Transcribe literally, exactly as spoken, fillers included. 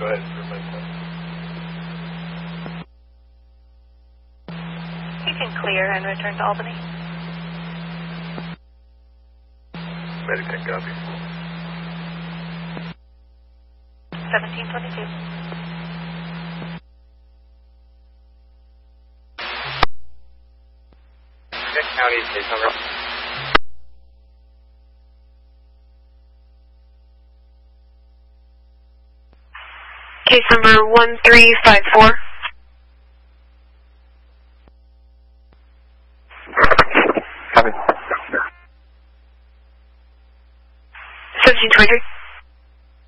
ahead, sir. You can clear and return to Albany. Medic copy. seventeen twenty-two. County, case number. Case number one three five four.